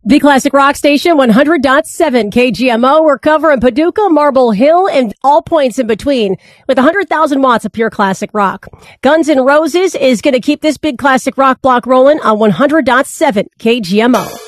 The Classic Rock Station, 100.7 KGMO. We're covering Paducah, Marble Hill, and all points in between with 100,000 watts of pure classic rock. Guns N' Roses is going to keep this big classic rock block rolling on 100.7 KGMO.